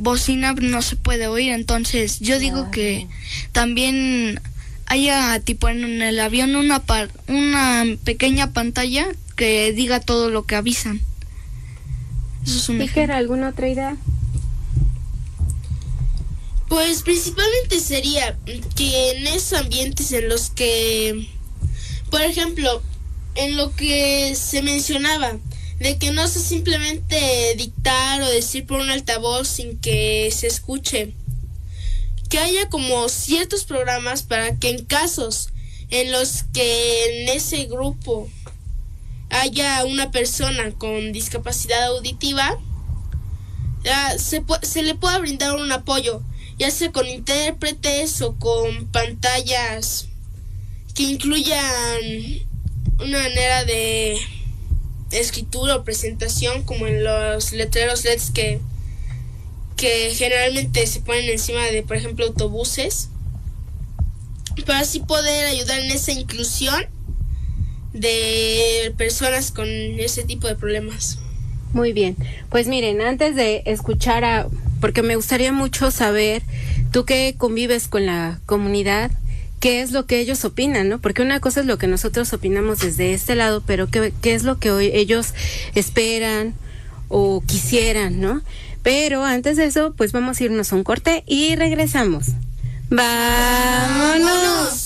bocina no se puede oír, entonces yo digo que también haya tipo en el avión una pequeña pantalla que diga todo lo que avisan. Eso es un ejemplo. ¿Alguna otra idea? Pues principalmente sería que en esos ambientes en los que, por ejemplo, en lo que se mencionaba, de que no se simplemente dictar o decir por un altavoz sin que se escuche, que haya como ciertos programas para que en casos en los que en ese grupo haya una persona con discapacidad auditiva, se le pueda brindar un apoyo, ya sea con intérpretes o con pantallas que incluyan una manera de escritura o presentación, como en los letreros LEDs que generalmente se ponen encima de, por ejemplo, autobuses, para así poder ayudar en esa inclusión de personas con ese tipo de problemas. Muy bien, pues miren, antes de escuchar porque me gustaría mucho saber, tú que convives con la comunidad, qué es lo que ellos opinan, ¿no? Porque una cosa es lo que nosotros opinamos desde este lado, pero qué es lo que hoy ellos esperan o quisieran, ¿no? Pero antes de eso, pues vamos a irnos a un corte y regresamos. ¡Vámonos!